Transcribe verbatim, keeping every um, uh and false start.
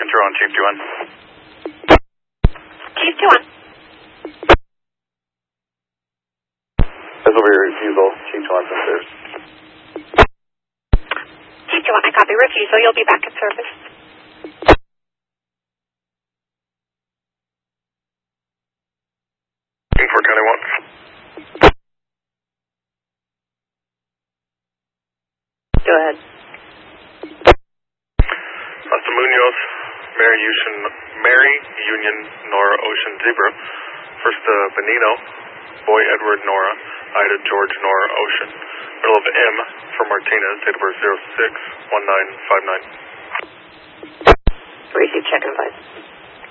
control on Chief two one. Chief two one. That's over your refusal, Chief two one, upstairs. Chief two one, I copy refusal. You'll be back in service. For County one. Go ahead. Austin Munoz, Mary Union, Mary Union, Nora Ocean Zebra. First uh, Benino, Boy Edward Nora, Ida George Nora Ocean. Middle of M for Martinez, date of birth zero six one nine five nine. Receive check and advice.